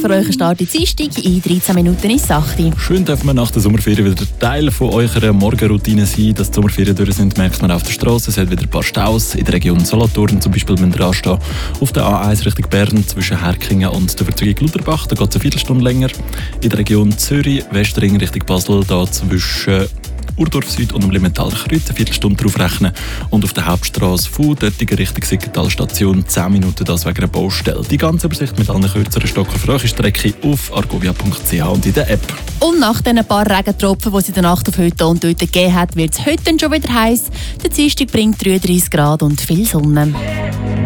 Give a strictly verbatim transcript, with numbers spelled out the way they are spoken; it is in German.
für euch einen Start in die Dienstag. In dreizehn Minuten ist es acht Uhr. Schön darf man nach der Sommerferien wieder Teil von eurer Morgenroutine sein. Dass die Sommerferien durch sind, merkt man auf der Straße. Es hat wieder ein paar Staus. In der Region Solothurn zum Beispiel müssen wir anstehen. Auf der A eins Richtung Bern zwischen Herkingen und der Überzeugung Lutherbach. Da geht es eine Viertelstunde länger. In der Region Zürich, Westring Richtung Basel, da zwischen Urdorf Süd und dem Limmental Kreuz eine Viertelstunde drauf rechnen. Und auf der Hauptstrasse von Döttingen Richtung Siggenthal Station zehn Minuten, das wegen einer Baustelle. Die ganze Übersicht mit allen kürzeren Stocken für eure Strecke auf argovia punkt c h und in der App. Und nach den paar Regentropfen, die es in der Nacht auf heute und dort gegeben hat, wird es heute schon wieder heiß. Der Dienstag bringt dreiunddreißig Grad und viel Sonne.